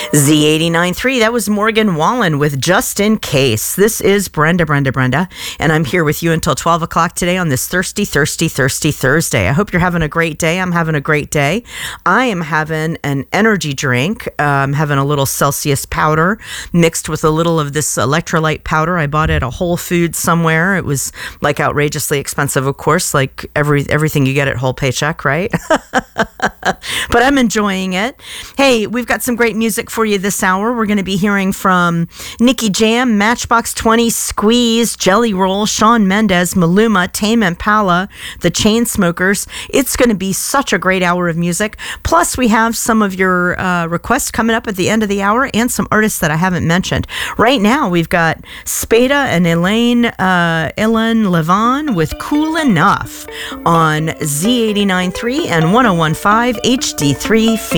Z89.3, that was Morgan Wallen with Just In Case. This is Brenda, and I'm here with you until 12 o'clock today on this thirsty Thursday. I hope you're having a great day. I'm having a great day. I am having an energy drink. I'm having a little Celsius powder mixed with a little of this electrolyte powder. I bought it at a Whole Foods somewhere. It was like outrageously expensive, of course, like everything you get at Whole Paycheck, right? But I'm enjoying it. Hey, we've got some great music for you this hour. We're going to be hearing from Nicky Jam, Matchbox 20, Squeeze, Jelly Roll, Shawn Mendes, Maluma, Tame Impala, The Chainsmokers. It's going to be such a great hour of music. Plus, we have some of your requests coming up at the end of the hour and some artists that I haven't mentioned. Right now, we've got Spada and Elaine Levon with Cool Enough on Z89.3 and 101.5 HD3 Phoenix.